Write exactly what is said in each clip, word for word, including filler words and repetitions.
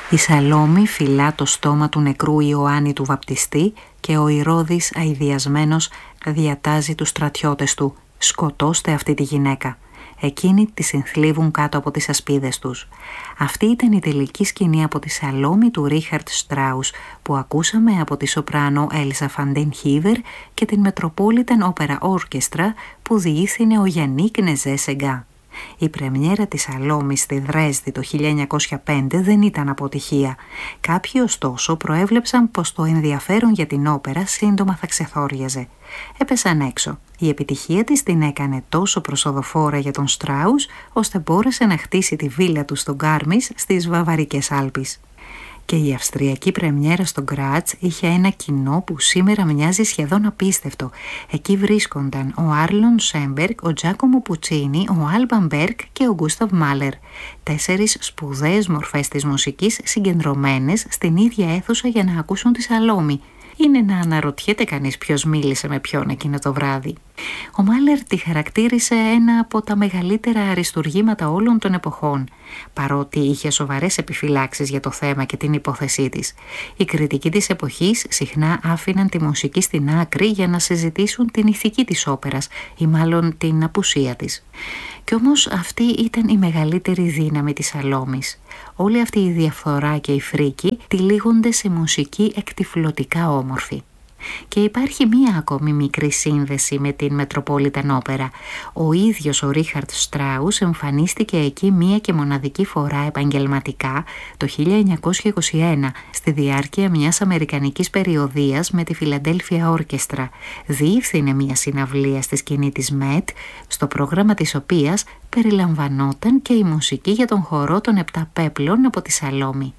Η Σαλόμη φυλά το στόμα του νεκρού Ιωάννη του Βαπτιστή και ο Ηρώδης αηδιασμένος διατάζει τους στρατιώτες του «Σκοτώστε αυτή τη γυναίκα». Εκείνοι τη συνθλίβουν κάτω από τις ασπίδες τους. Αυτή ήταν η τελική σκηνή από τη Σαλόμη του Ρίχαρτ Στράους που ακούσαμε από τη σοπράνο Έλσα Φαντέν Χίβερ και την Metropolitan Opera Orchestra που διήθυνε ο Γιαννίκ Νεζέ Σεγκά. Η πρεμιέρα της Σαλόμης στη Δρέσδη το χίλια εννιακόσια πέντε δεν ήταν αποτυχία. Κάποιοι ωστόσο προέβλεψαν πως το ενδιαφέρον για την όπερα σύντομα θα ξεθόριαζε. Έπεσαν έξω. Η επιτυχία της την έκανε τόσο προσοδοφόρα για τον Στράους, ώστε μπόρεσε να χτίσει τη βίλα του στο Γκάρμις στις Βαβαρικές Άλπεις. Και η αυστριακή πρεμιέρα στο Γκράτς είχε ένα κοινό που σήμερα μοιάζει σχεδόν απίστευτο. Εκεί βρίσκονταν ο Άρλον Σέμπεργκ, ο Τζάκομο Πουτσίνι, ο Άλμπαν Μπέργκ και ο Γκούσταβ Μάλερ. Τέσσερις σπουδαίες μορφές της μουσικής συγκεντρωμένες στην ίδια αίθουσα για να ακούσουν τη Σαλόμη. Είναι να αναρωτιέται κανείς ποιος μίλησε με ποιον εκείνο το βράδυ. Ο Μάλερ τη χαρακτήρισε ένα από τα μεγαλύτερα αριστουργήματα όλων των εποχών, παρότι είχε σοβαρές επιφυλάξεις για το θέμα και την υπόθεσή της. Οι κριτικοί της εποχής συχνά άφηναν τη μουσική στην άκρη για να συζητήσουν την ηθική της όπερας ή μάλλον την απουσία της. Κι όμως αυτή ήταν η μεγαλύτερη δύναμη της Σαλόμης. Όλη αυτή η διαφθορά και η φρίκη τυλίγονται σε μουσική εκτυφλωτικά όμορφη. Και υπάρχει μία ακόμη μικρή σύνδεση με την Metropolitan Opera. Ο ίδιος ο Ρίχαρτ Στράους εμφανίστηκε εκεί μία και μοναδική φορά επαγγελματικά το χίλια εννιακόσια είκοσι ένα στη διάρκεια μιας αμερικανικής περιοδείας με τη Φιλαντέλφια Όρκεστρα. Διεύθυνε μία συναυλία στη σκηνή της ΜΕΤ, στο πρόγραμμα της οποίας περιλαμβανόταν και η μουσική για τον χορό των επτά πέπλων από τη Σαλόμη.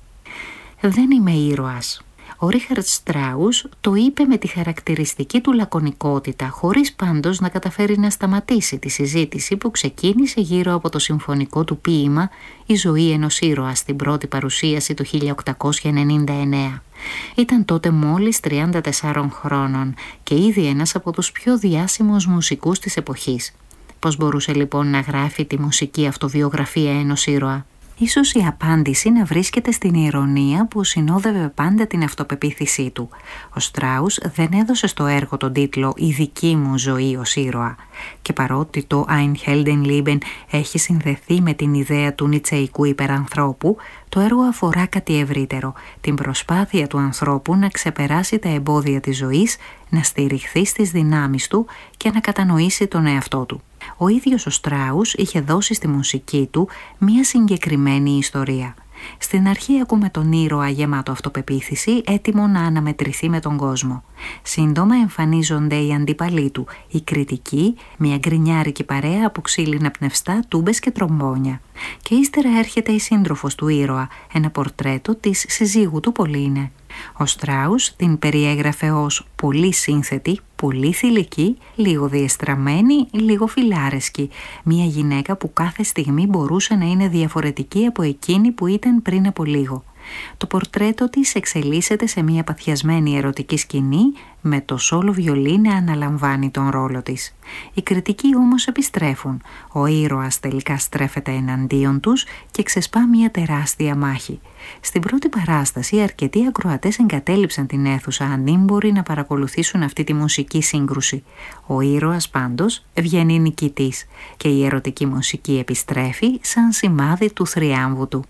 «Δεν είμαι ήρωας». Ο Ρίχαρτ Στράους το είπε με τη χαρακτηριστική του λακωνικότητα, χωρίς πάντως να καταφέρει να σταματήσει τη συζήτηση που ξεκίνησε γύρω από το συμφωνικό του ποίημα «Η ζωή ενός ήρωα» στην πρώτη παρουσίαση το χίλια οκτακόσια ενενήντα εννέα. Ήταν τότε μόλις τριάντα τεσσάρων χρόνων και ήδη ένας από τους πιο διάσημους μουσικούς της εποχής. Πώς μπορούσε λοιπόν να γράφει τη μουσική αυτοβιογραφία ενός ήρωα? Ίσως η απάντηση να βρίσκεται στην ηρωνία που συνόδευε πάντα την αυτοπεποίθησή του. Ο Στράους δεν έδωσε στο έργο τον τίτλο «Η δική μου ζωή ως ήρωα». Και παρότι το Ein Heldenleben έχει συνδεθεί με την ιδέα του νιτσεϊκού υπερανθρώπου, το έργο αφορά κάτι ευρύτερο, την προσπάθεια του ανθρώπου να ξεπεράσει τα εμπόδια της ζωής, να στηριχθεί στις δυνάμεις του και να κατανοήσει τον εαυτό του. Ο ίδιος ο Στράους είχε δώσει στη μουσική του μία συγκεκριμένη ιστορία. Στην αρχή ακούμε τον ήρωα γεμάτο αυτοπεποίθηση, έτοιμο να αναμετρηθεί με τον κόσμο. Σύντομα εμφανίζονται οι αντίπαλοι του, οι κριτικοί, μια γκρινιάρικη παρέα από ξύλινα πνευστά, τούμπες και τρομπόνια. Και ύστερα έρχεται η σύντροφος του ήρωα, ένα πορτρέτο της συζύγου του Πολίνε. Ο Στράους την περιέγραφε ως πολύ σύνθετη, πολύ θηλυκή, λίγο διεστραμμένη, λίγο φιλάρεσκη. Μια γυναίκα που κάθε στιγμή μπορούσε να είναι διαφορετική από εκείνη που ήταν πριν από λίγο. Το πορτρέτο της εξελίσσεται σε μια παθιασμένη ερωτική σκηνή με το σόλο βιολί να αναλαμβάνει τον ρόλο της. Οι κριτικοί όμως επιστρέφουν. Ο ήρωας τελικά στρέφεται εναντίον τους και ξεσπά μια τεράστια μάχη. Στην πρώτη παράσταση αρκετοί ακροατές εγκατέλειψαν την αίθουσα ανήμποροι να παρακολουθήσουν αυτή τη μουσική σύγκρουση. Ο ήρωας πάντως βγαίνει νικητής και η ερωτική μουσική επιστρέφει σαν σημάδι του θριάμβου του.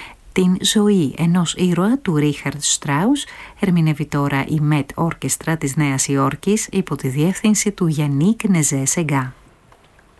Την ζωή ενός ήρωα του Ρίχαρτ Στράους ερμηνεύει τώρα η ΜΕΤ Όρκεστρα της Νέας Υόρκης υπό τη διεύθυνση του Γιαννίκ Νεζέ Σεγκά.